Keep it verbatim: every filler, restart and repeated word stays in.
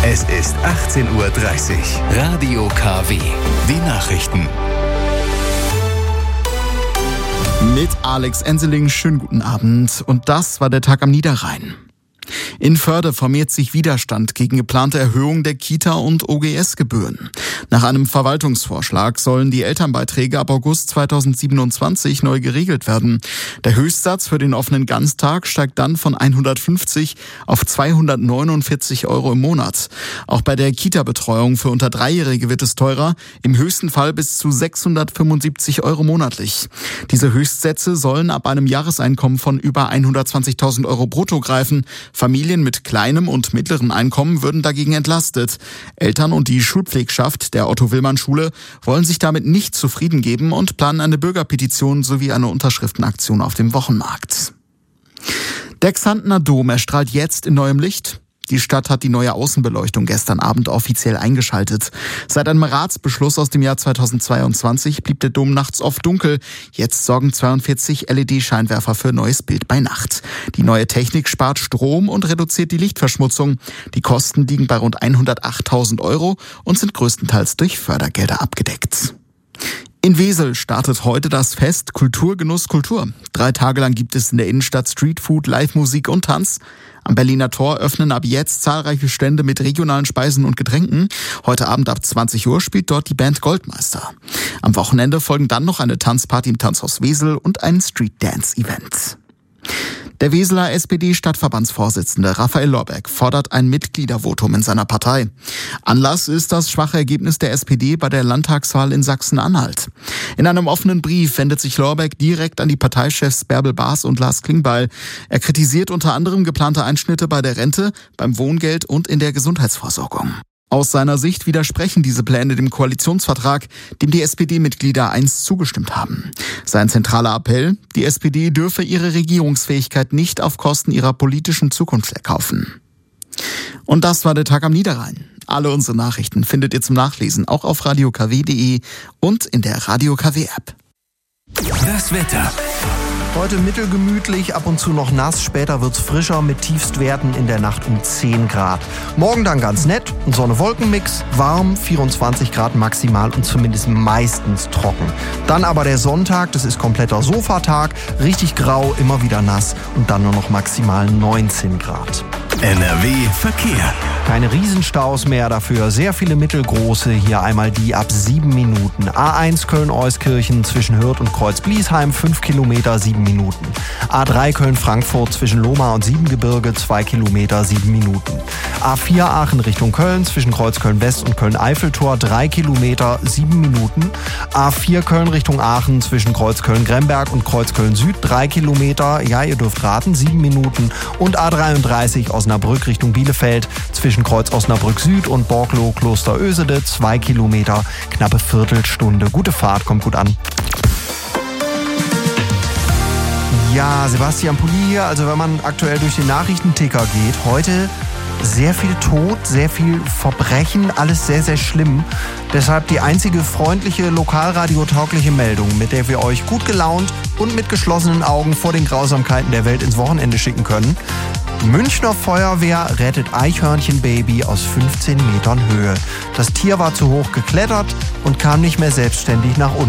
Es ist achtzehn Uhr dreißig. Radio K W. Die Nachrichten. Mit Alex Enseling, schönen guten Abend. Und das war der Tag am Niederrhein. In Förde formiert sich Widerstand gegen geplante Erhöhung der Kita- und O G S-Gebühren. Nach einem Verwaltungsvorschlag sollen die Elternbeiträge ab August zweitausendsiebenundzwanzig neu geregelt werden. Der Höchstsatz für den offenen Ganztag steigt dann von hundertfünfzig auf zweihundertneunundvierzig Euro im Monat. Auch bei der Kita-Betreuung für unter Dreijährige wird es teurer, im höchsten Fall bis zu sechshundertfünfundsiebzig Euro monatlich. Diese Höchstsätze sollen ab einem Jahreseinkommen von über hundertzwanzigtausend Euro brutto greifen. Familien mit kleinem und mittlerem Einkommen würden dagegen entlastet. Eltern und die Schulpflegschaft der Otto-Willmann-Schule wollen sich damit nicht zufrieden geben und planen eine Bürgerpetition sowie eine Unterschriftenaktion auf dem Wochenmarkt. Der Xantener Dom erstrahlt jetzt in neuem Licht. Die Stadt hat die neue Außenbeleuchtung gestern Abend offiziell eingeschaltet. Seit einem Ratsbeschluss aus dem Jahr zweitausendzweiundzwanzig blieb der Dom nachts oft dunkel. Jetzt sorgen zweiundvierzig L E D-Scheinwerfer für neues Bild bei Nacht. Die neue Technik spart Strom und reduziert die Lichtverschmutzung. Die Kosten liegen bei rund hundertachttausend Euro und sind größtenteils durch Fördergelder abgedeckt. In Wesel startet heute das Fest Kultur, Genuss, Kultur. Drei Tage lang gibt es in der Innenstadt Streetfood, Live-Musik und Tanz. Am Berliner Tor öffnen ab jetzt zahlreiche Stände mit regionalen Speisen und Getränken. Heute Abend ab zwanzig Uhr spielt dort die Band Goldmeister. Am Wochenende folgen dann noch eine Tanzparty im Tanzhaus Wesel und ein Street-Dance-Event. Der Weseler S P D-Stadtverbandsvorsitzende Raphael Lorbeck fordert ein Mitgliedervotum in seiner Partei. Anlass ist das schwache Ergebnis der S P D bei der Landtagswahl in Sachsen-Anhalt. In einem offenen Brief wendet sich Lorbeck direkt an die Parteichefs Bärbel Baas und Lars Klingbeil. Er kritisiert unter anderem geplante Einschnitte bei der Rente, beim Wohngeld und in der Gesundheitsversorgung. Aus seiner Sicht widersprechen diese Pläne dem Koalitionsvertrag, dem die S P D-Mitglieder einst zugestimmt haben. Sein zentraler Appell: Die S P D dürfe ihre Regierungsfähigkeit nicht auf Kosten ihrer politischen Zukunft erkaufen. Und das war der Tag am Niederrhein. Alle unsere Nachrichten findet ihr zum Nachlesen auch auf radio k w punkt d e und in der Radio K W-App. Das Wetter. Heute mittelgemütlich, ab und zu noch nass, später wird's frischer mit Tiefstwerten in der Nacht um zehn Grad. Morgen dann ganz nett, ein Sonne-Wolken-Mix, warm, vierundzwanzig Grad maximal und zumindest meistens trocken. Dann aber der Sonntag, das ist kompletter Sofatag, richtig grau, immer wieder nass und dann nur noch maximal neunzehn Grad. N R W Verkehr. Keine Riesenstaus mehr, dafür sehr viele mittelgroße. Hier einmal die ab sieben Minuten. A eins Köln-Euskirchen zwischen Hürth und Kreuz-Bliesheim, fünf Kilometer, sieben Minuten. A drei Köln-Frankfurt zwischen Lohmar und Siebengebirge, zwei Kilometer, sieben Minuten. A vier Aachen Richtung Köln zwischen Kreuzköln-West und Köln-Eiffeltor, drei Kilometer, sieben Minuten. A vier Köln Richtung Aachen zwischen Kreuzköln-Gremberg und Kreuzköln-Süd, drei Kilometer, ja, ihr dürft raten, sieben Minuten. Und A dreiunddreißig Osnabrück Richtung Bielefeld zwischen Kreuz Osnabrück Süd und Borgloh Kloster Ösede, zwei Kilometer, knappe Viertelstunde. Gute Fahrt, kommt gut an. Ja, Sebastian Pulli hier. Also wenn man aktuell durch den Nachrichtenticker geht, heute sehr viel Tod, sehr viel Verbrechen, alles sehr, sehr schlimm. Deshalb die einzige freundliche, lokalradiotaugliche Meldung, mit der wir euch gut gelaunt und mit geschlossenen Augen vor den Grausamkeiten der Welt ins Wochenende schicken können. Münchner Feuerwehr rettet Eichhörnchenbaby aus fünfzehn Metern Höhe. Das Tier war zu hoch geklettert und kam nicht mehr selbstständig nach unten.